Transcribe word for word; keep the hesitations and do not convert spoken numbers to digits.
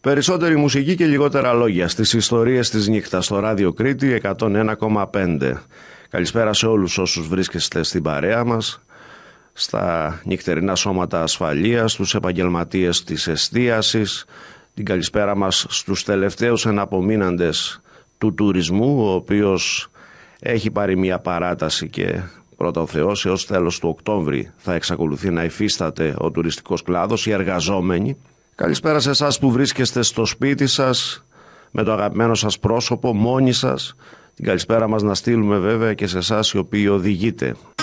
Περισσότερη μουσική και λιγότερα λόγια στις ιστορίες της νύχτας στο Ράδιο Κρήτη εκατόν ένα κόμμα πέντε. Καλησπέρα σε όλους όσους βρίσκεστε στην παρέα μας, στα νυχτερινά σώματα ασφαλείας, στους επαγγελματίες της εστίασης. Την καλησπέρα μας στους τελευταίους εναπομείναντες του τουρισμού, ο οποίος έχει πάρει μια παράταση και πρώτα ο Θεός έως τέλος του Οκτώβρη θα εξακολουθεί να υφίσταται ο τουριστικός κλάδος, οι εργαζόμενοι. Καλησπέρα σε εσάς που βρίσκεστε στο σπίτι σας με το αγαπημένο σας πρόσωπο, μόνοι σας. Την καλησπέρα μας να στείλουμε βέβαια και σε εσάς οι οποίοι οδηγείτε